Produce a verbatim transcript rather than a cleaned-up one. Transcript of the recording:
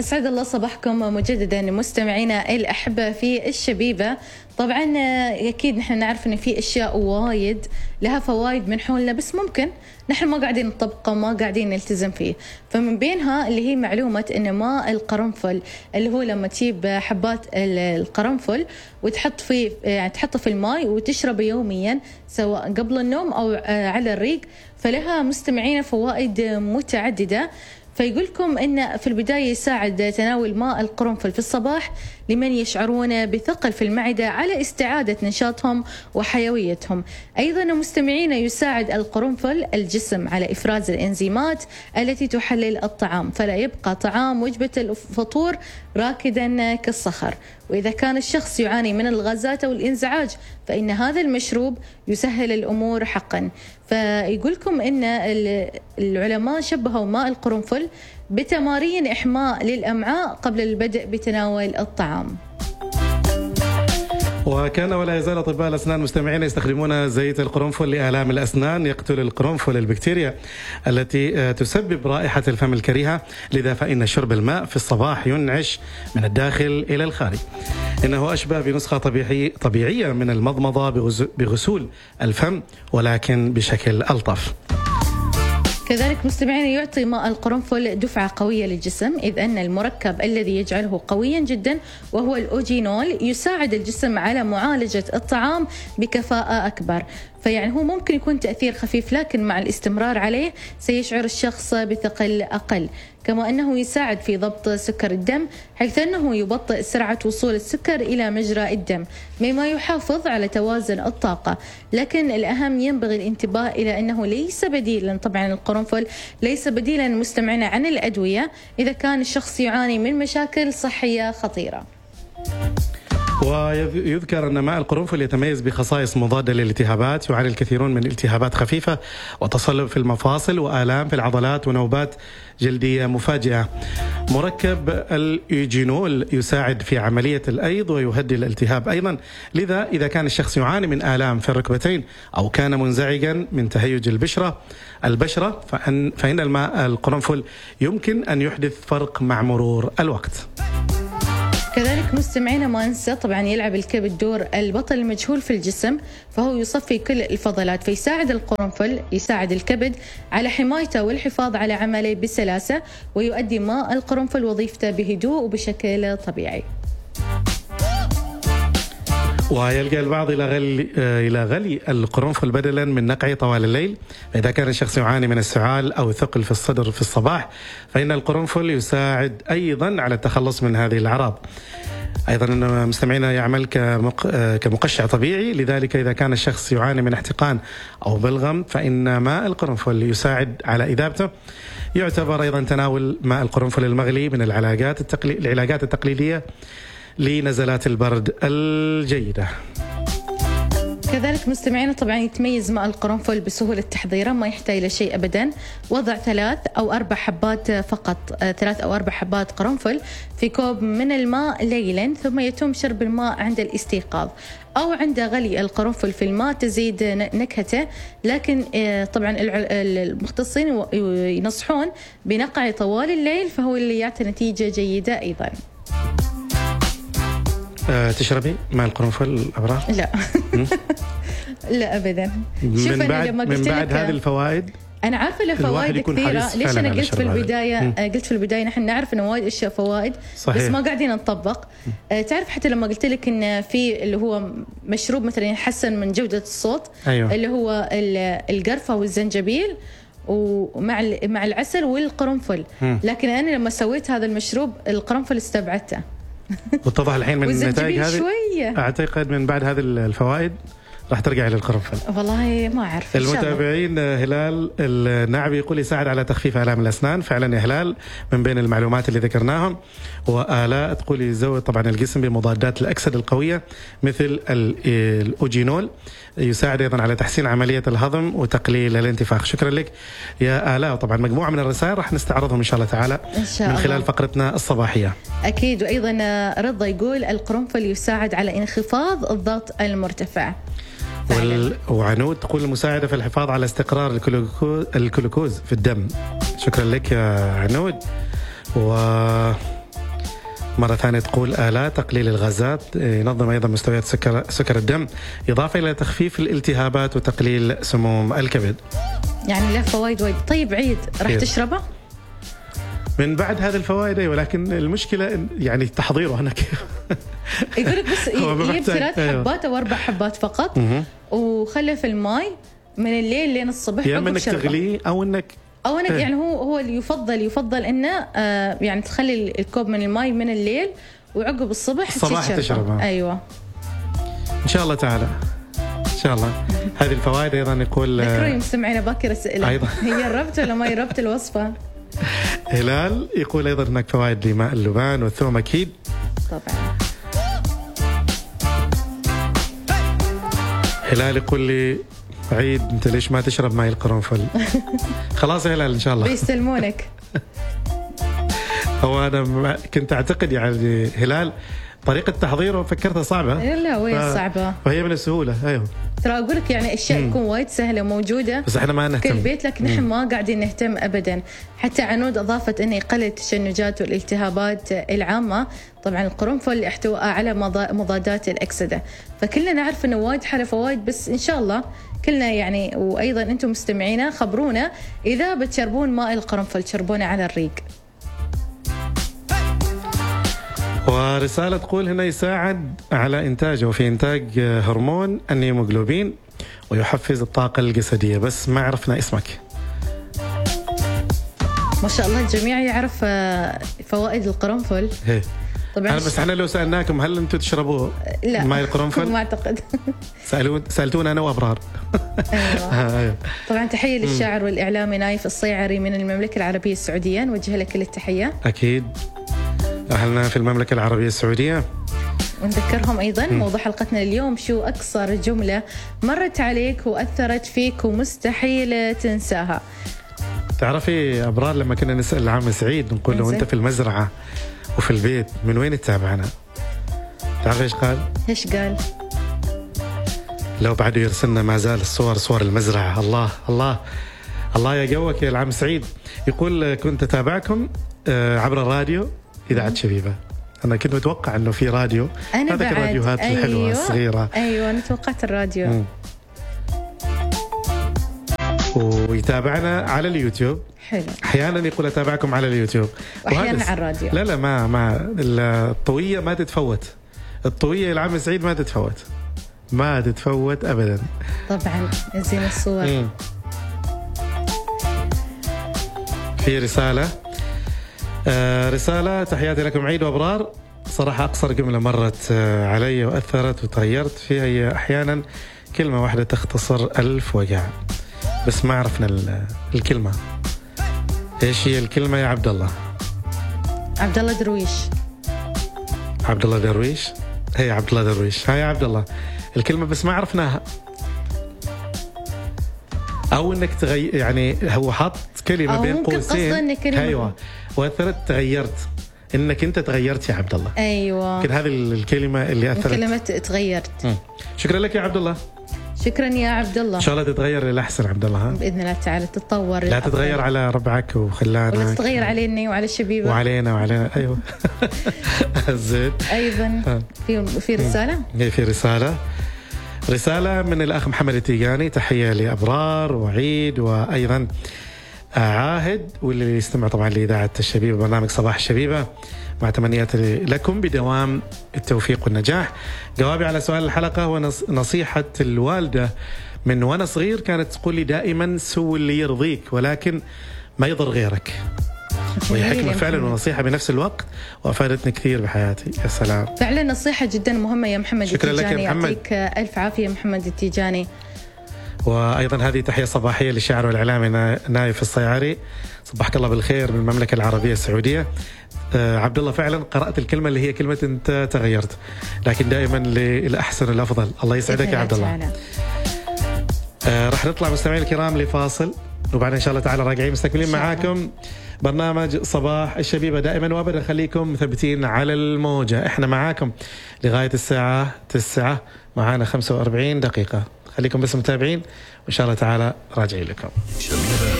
أسعد الله صباحكم مجددا مستمعينا الأحبة في الشبيبة. طبعا أكيد نحن نعرف أن في أشياء وايد لها فوائد من حولنا، بس ممكن نحن ما قاعدين نطبقه وما قاعدين نلتزم فيه. فمن بينها اللي هي معلومة أن ماء القرنفل، اللي هو لما تجيب حبات القرنفل وتحط فيه يعني تحطه في الماء وتشربه يوميا سواء قبل النوم أو على الريق، فلها مستمعين فوائد متعددة. فيقولكم أن في البداية يساعد تناول ماء القرنفل في الصباح لمن يشعرون بثقل في المعدة على استعادة نشاطهم وحيويتهم. أيضا مستمعين يساعد القرنفل الجسم على إفراز الإنزيمات التي تحلل الطعام، فلا يبقى طعام وجبة الفطور راكدا كالصخر. وإذا كان الشخص يعاني من الغازات أو الانزعاج فإن هذا المشروب يسهل الأمور حقا. فيقولكم أن العلماء شبهوا ماء القرنفل بتمارين إحماء للأمعاء قبل البدء بتناول الطعام. وكان ولا يزال أطباء الأسنان مستمعين يستخدمون زيت القرنفل لآلام الأسنان. يقتل القرنفل البكتيريا التي تسبب رائحة الفم الكريهة، لذا فإن شرب الماء في الصباح ينعش من الداخل إلى الخارج. إنه أشبه بنسخة طبيعي طبيعية من المضمضة بغسول الفم، ولكن بشكل ألطف. كذلك مستمعين يعطي ماء القرنفل دفعة قوية للجسم، إذ أن المركب الذي يجعله قويا جدا وهو الأوجينول يساعد الجسم على معالجة الطعام بكفاءة أكبر. فيعني هو ممكن يكون تأثير خفيف، لكن مع الاستمرار عليه سيشعر الشخص بثقل أقل. كما أنه يساعد في ضبط سكر الدم، حيث أنه يبطئ سرعة وصول السكر إلى مجرى الدم، مما يحافظ على توازن الطاقة. لكن الأهم ينبغي الانتباه إلى أنه ليس بديلا، طبعا القرنفل ليس بديلا مستمعنا عن الأدوية إذا كان الشخص يعاني من مشاكل صحية خطيرة. ويذكر أن ماء القرنفل يتميز بخصائص مضادة للالتهابات. يعاني الكثيرون من التهابات خفيفة وتصلب في المفاصل وآلام في العضلات ونوبات جلدية مفاجئة. مركب الإيجينول يساعد في عملية الأيض ويهدي الالتهاب أيضا، لذا إذا كان الشخص يعاني من آلام في الركبتين أو كان منزعجا من تهيج البشرة البشرة فإن, فإن الماء القرنفل يمكن أن يحدث فرق مع مرور الوقت. كذلك مستمعينا ما ننسى طبعا يلعب الكبد دور البطل المجهول في الجسم، فهو يصفي كل الفضلات، فيساعد القرنفل يساعد الكبد على حمايته والحفاظ على عمله بسلاسة، ويؤدي ماء القرنفل وظيفته بهدوء وبشكل طبيعي. ويلجأ البعض إلى غلي إلى غلي القرنفل بدلا من نقعه طوال الليل. فإذا كان الشخص يعاني من السعال أو ثقل في الصدر في الصباح فإن القرنفل يساعد أيضا على التخلص من هذه الأعراض. أيضا أن مستمعينا يعمل كمقشع طبيعي، لذلك إذا كان الشخص يعاني من احتقان أو بلغم فإن ماء القرنفل يساعد على إذابته. يعتبر أيضا تناول ماء القرنفل المغلي من العلاجات التقلي... العلاجات التقليدية لنزلات البرد الجيدة. كذلك مستمعينا طبعا يتميز ماء القرنفل بسهولة تحضيره، ما يحتاج إلى شيء أبدا. وضع ثلاث أو أربع حبات فقط، ثلاث أو أربع حبات قرنفل في كوب من الماء ليلا، ثم يتم شرب الماء عند الاستيقاظ أو عند غلي القرنفل في الماء تزيد نكهته. لكن طبعا المختصين ينصحون بنقعه طوال الليل، فهو اللي يعطي نتيجة جيدة أيضا. أه تشربي ماء القرنفل أبرار؟ لا لا أبدا. من بعد, من بعد هذه الفوائد أنا عارفة له فوائد كثيرة. ليش أنا قلت في البداية قلت في البداية نحن نعرف إنه وايد أشياء فوائد، صحيح. بس ما قاعدين نطبق. أه تعرف حتى لما قلت لك إن في اللي هو مشروب مثلا يحسن من جودة الصوت، أيوة. اللي هو القرفة والزنجبيل ومع مع العسل والقرنفل، لكن أنا لما سويت هذا المشروب القرنفل استبعدته. واتضح الحين من النتائج هذه شوية. أعتقد من بعد هذه الفوائد راح ترجع للقرنفل. والله ما أعرف. المتابعين هلال النعبي يقول يساعد على تخفيف آلام الأسنان. فعلا يا هلال من بين المعلومات اللي ذكرناهم. وآلاء تقول يزود طبعا الجسم بمضادات الأكسدة القوية مثل الأوجينول، يساعد أيضا على تحسين عملية الهضم وتقليل الانتفاخ. شكرا لك يا آلاء. طبعا مجموعة من الرسائل راح نستعرضهم إن شاء الله تعالى إن شاء من خلال الله. فقرتنا الصباحية. أكيد. وأيضا رضا يقول القرنفل يساعد على انخفاض الضغط المرتفع. وال... وعنود تقول المساعدة في الحفاظ على استقرار الكلوكوز في الدم. شكرا لك يا عنود. و مرة ثانية تقول آلات تقليل الغازات، ينظم أيضا مستويات سكر, سكر الدم، إضافة إلى تخفيف الالتهابات وتقليل سموم الكبد. يعني له فوائد وايد. طيب عيد راح كيف. تشربه؟ من بعد هذه الفوائد أيوة، لكن المشكلة يعني تحضيره أنا كيف. يقولك بس يجيب ثلاث حبات أو أربع حبات فقط وخله في الماء من الليل لين الصبح. يا انك تغليه او انك او انك يعني هو هو اللي يفضل يفضل انه آه يعني تخلي الكوب من الماء من الليل وعقب الصبح الصباح تشربه. ايوه ان شاء الله تعالى ان شاء الله. هذه الفوائد ايضا يقول ذكروا مستمعينا باكر اسئله ايضا هي ربط ولا ما يربط الوصفه. هلال يقول ايضا هناك فوائد لماء اللبان والثوم اكيد طبعا. هلال يقول لي عيد انت ليش ما تشرب ماء القرنفل؟ خلاص يا هلال ان شاء الله بيستلمونك. هو انا كنت اعتقد يعني هلال طريقه تحضيره فكرتها صعبه. لا وين ف... صعبه وهي من السهوله. ايوه ترى اقول لك يعني اشياء تكون وايد سهله موجوده بس احنا ما نهتم في البيت، لكن نحن ما قاعدين نهتم ابدا. حتى عنود اضافت انه يقلل التشنجات والالتهابات العامه. طبعا القرنفل احتوى على مضادات الاكسده، فكلنا نعرف انه وايد حاله فوائد. بس ان شاء الله كلنا يعني، وايضا انتم مستمعينا خبرونا اذا بتشربون ماء القرنفل تشربونه على الريق. ورسالة تقول هنا يساعد على إنتاجه وفي إنتاج هرمون النيموغلوبين ويحفز الطاقة الجسدية، بس ما عرفنا اسمك. ما شاء الله الجميع يعرف فوائد القرنفل. هي. طبعا أنا بس احنا لو سألناكم هل أنتم تشربوه لا ماء القرنفل؟ ما أعتقد. سألون سألتونا أنا وأبرار. أيوة. طبعا تحية للشاعر والإعلامي نايف الصيعري من المملكة العربية السعودية، نوجه لك كل التحية. أكيد أهلنا في المملكة العربية السعودية. ونذكرهم أيضا موضوع حلقتنا اليوم، شو أكثر جملة مرت عليك وأثرت فيك ومستحيل تنساها؟ تعرفي أبرار لما كنا نسأل العم سعيد نقول له أنت في المزرعة وفي البيت من وين تتابعنا؟ تعرف إيش قال؟ إيش قال؟ لو بعده يرسلنا ما زال الصور صور المزرعة. الله الله الله يا قوك يا العم سعيد. يقول كنت أتابعكم عبر الراديو إذاعة شبيبة. أنا كنت متوقع إنه في راديو، هذا الراديوهات أيوة الحلوة الصغيرة. أيوة أنا توقعت الراديو. مم. ويتابعنا على اليوتيوب. حلو. أحيانا يقول أتابعكم على اليوتيوب وأحيانا على الراديو. لا لا ما ما الطوية ما تتفوت، الطوية العم سعيد ما تتفوت ما تتفوت أبدا. طبعا زين الصور. مم. في رسالة آه رسالة تحياتي لكم عيد وأبرار. صراحة أقصر جملة مرت آه علي وأثرت وتغيرت فيها هي أحيانا كلمة واحدة تختصر ألف وجع، بس ما عرفنا الكلمة إيش هي الكلمة يا عبد الله؟ عبد الله درويش. عبد الله درويش هي عبد الله درويش هاي عبد الله الكلمة بس ما عرفناها، أو إنك تغير يعني هو حط كلمة بين قوسين. أيوة وأثرت تغيرت، إنك أنت تغيرت يا عبد الله. أيوة يمكن هذه الكلمة اللي أثرت. كلمة تغيرت. م. شكرا لك يا عبد الله. شكرا يا عبد الله. إن شاء الله تتغير للأحسن عبد الله. ها بإذن الله تعالى تتطور. لا تتغير على ربعك وخلانا. ولا تتغير علينا وعلى الشبيبة. وعلينا وعلينا أيوة. زين. أيضا في في رسالة. هي في رسالة رسالة من الأخ محمد التيجاني. تحية لأبرار وعيد وأيضا عاهد واللي يستمع طبعا لإذاعة الشبيبة برنامج صباح الشبيبة، مع تمنياتي لكم بدوام التوفيق والنجاح. جوابي على سؤال الحلقة هو نصيحة الوالدة من وأنا صغير كانت تقول لي دائما سوي اللي يرضيك ولكن ما يضر غيرك. وهي حكمة فعلا ونصيحة بنفس الوقت وأفادتني كثير بحياتي. يا سلام فعلا نصيحة جدا مهمة يا محمد شكرا التيجاني. لك يا محمد. يعطيك ألف عافية محمد التيجاني. وأيضا هذه تحية صباحية للشاعر والإعلامي نايف الصيعري. صبحك الله بالخير من المملكة العربية السعودية. آه عبد الله فعلا قرأت الكلمة اللي هي كلمة أنت تغيرت، لكن دائما للأحسن والأفضل. الله يسعدك يا عبد الله. آه راح نطلع مستمعين الكرام لفاصل وبعدين إن شاء الله تعالى راجعين مستكملين معاكم برنامج صباح الشبيبة. دائما وابدا خليكم مثبتين على الموجة، احنا معاكم لغاية الساعة تسعة، معانا خمسة وأربعين دقيقة. خليكم بس متابعين وإن شاء الله تعالى راجعين لكم.